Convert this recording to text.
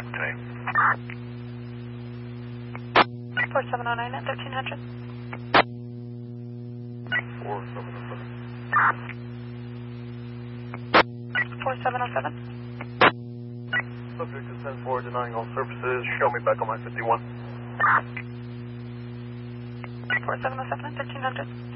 back today. 4709 at 1300. 4707. 4707. Subject is 10-4, denying all services. Show me back on my 51. 4707 at 1300.